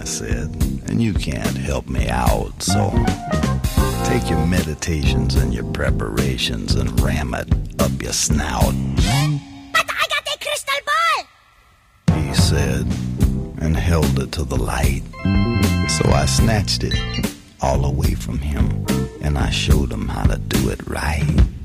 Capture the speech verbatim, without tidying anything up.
said, and you can't help me out, so take your meditations and your preparations and ram it up your snout. But I got a crystal ball, he said, and held it to the light. So I snatched it all away from him, and I showed him how to do it right.